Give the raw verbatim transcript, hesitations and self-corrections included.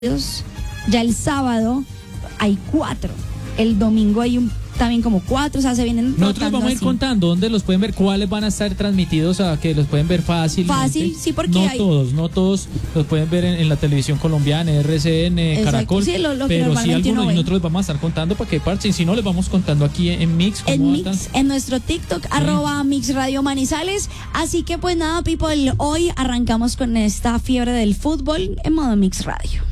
Ya el sábado hay cuatro. El domingo hay un, también como cuatro, o sea, se vienen Nosotros vamos a ir así. contando dónde los pueden ver, cuáles van a estar transmitidos, a que los pueden ver fácilmente. Fácil, sí, porque no hay... todos, no todos los pueden ver en, en la televisión colombiana, R C N, Exacto, Caracol, sí, lo, lo que pero sí algunos, ven. y nosotros les vamos a estar contando para que parchen. Si no, les vamos contando aquí en, en Mix. En Mix, en nuestro TikTok, sí. arroba Mix Radio Manizales. Así que pues nada, people, hoy arrancamos con esta fiebre del fútbol en modo Mix Radio.